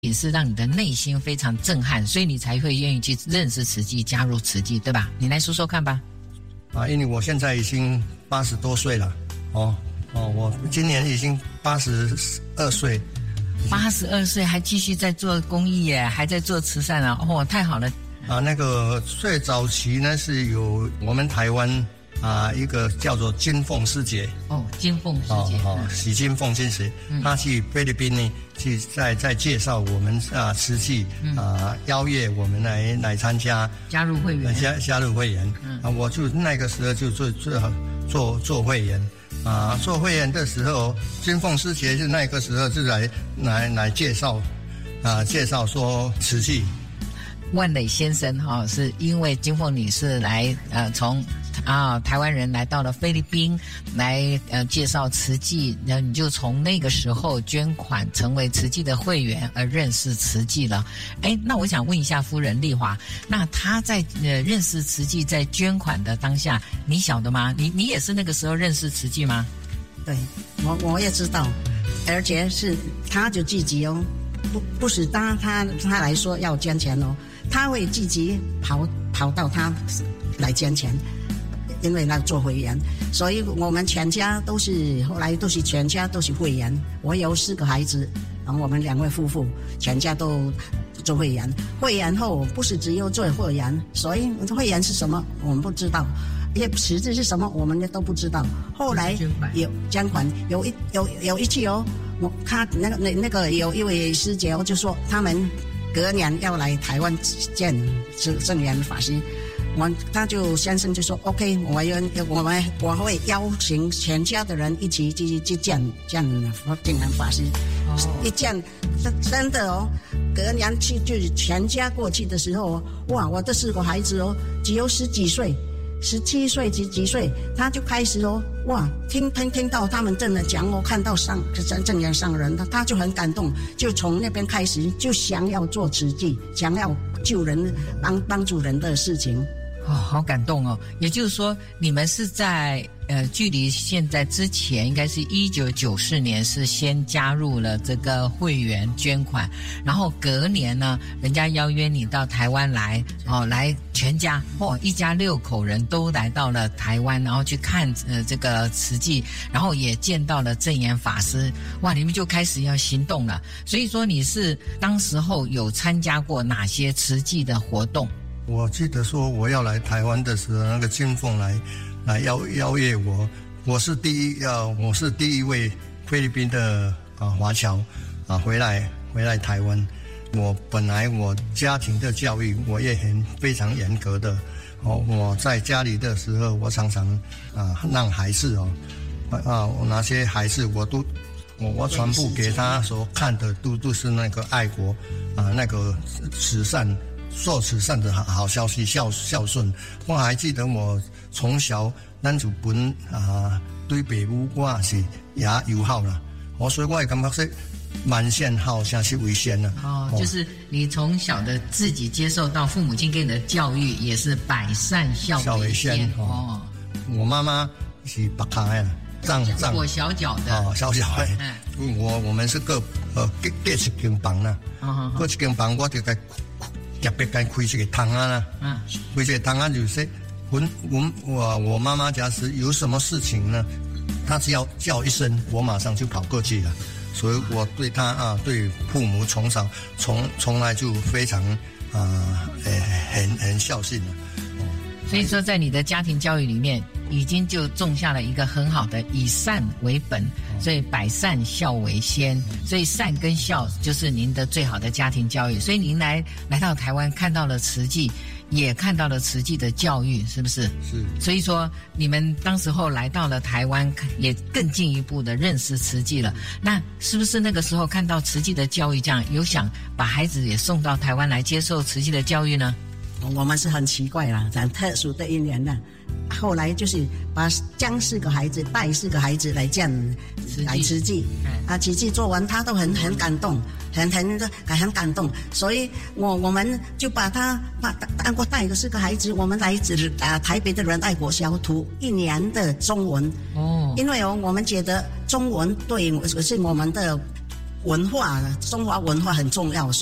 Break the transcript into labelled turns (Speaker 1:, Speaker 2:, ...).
Speaker 1: 也是让你的内心非常震撼，所以你才会愿意去认识慈济，加入慈济，对吧？你来说说看吧。
Speaker 2: 因为我现在已经80多岁了，我今年已经82岁。
Speaker 1: 82岁还继续在做公益耶，还在做慈善啊！太好了。
Speaker 2: 那个最早期呢是有我们台湾一个叫做金凤师姐。
Speaker 1: 金凤师姐。
Speaker 2: 许金凤师姐，她去菲律宾呢，去在介绍我们慈济邀约我们来参加，
Speaker 1: 加入会员，
Speaker 2: 加入会员。我就那个时候就做会员。做会员的时候，金凤师姐是那个时候就来介绍说慈济。
Speaker 1: 万磊先生是因为金凤女士来从台湾人来到了菲律宾来介绍慈济，然后你就从那个时候捐款成为慈济的会员而认识慈济了。那我想问一下夫人丽华，那她在认识慈济在捐款的当下，你晓得吗？你也是那个时候认识慈济吗？
Speaker 3: 对，我也知道，而且是他就积极哦，不是他来说要捐钱哦，他会积极跑到他来捐钱。因为来做会员，所以我们全家后来都是全家都是会员。我有4个孩子，然后我们2位夫妇全家都做会员。会员后不是只有做会员，所以会员是什么我们不知道，也实质是什么我们也都不知道。后来有捐款，有一次他那个有一位师姐就说他们隔年要来台湾见证严法师。他就先生就说 OK， 我会邀请全家的人一起去见证严法师。一见真的隔年去就全家过去的时候，哇，我这4个孩子只有10几岁，17岁几岁，他就开始哇，听到他们真的讲看到证严上人，他就很感动，就从那边开始就想要做慈济，想要救人帮助人的事情。
Speaker 1: 好感动哦！也就是说，你们是在距离现在之前，应该是1994年是先加入了这个会员捐款，然后隔年呢，人家邀约你到台湾来，来全家一家6口人都来到了台湾，然后去看这个慈济，然后也见到了证严法师，哇，你们就开始要行动了。所以说，你是当时候有参加过哪些慈济的活动？
Speaker 2: 我记得说我要来台湾的时候，那个金凤来邀约我，我是第一位菲律宾的华侨回来台湾。我本来我家庭的教育我也非常严格的我在家里的时候，我常常让孩子我那些孩子我全部给他所看的都是那个爱国那个慈善。做慈善的好消息，孝顺。我还记得我从小咱就本对父母我是也友好啦，所以我也感觉是万善好才是为先啦。
Speaker 1: 就是你从小的自己接受到父母亲给你的教育，也是百善孝为先。
Speaker 2: 我妈妈是白卡的，长
Speaker 1: 裹小脚的，
Speaker 2: 小的。我们是各一间房啦，各一间房我就该。特别该开这个汤啦，开这个汤就是我妈妈家是有什么事情呢，她只要叫一声，我马上就跑过去了。所以我对她对父母从小从来就非常很孝顺了。
Speaker 1: 所以说，在你的家庭教育里面，已经就种下了一个很好的以善为本，所以百善孝为先，所以善跟孝就是您的最好的家庭教育。所以您来到台湾，看到了慈济，也看到了慈济的教育，是不是？
Speaker 2: 是。
Speaker 1: 所以说，你们当时候来到了台湾，也更进一步的认识慈济了。那是不是那个时候看到慈济的教育，这样有想把孩子也送到台湾来接受慈济的教育呢？
Speaker 3: 我们是很奇怪啦，很特殊的因缘啦。后来就是将4个孩子带4个孩子来慈济，慈济做完他都很感动，很感动，所以我们就把他带着4个孩子，我们来台北的仁爱国小读1年的中文因为我们觉得中文对是我们的文化，中华文化很重要。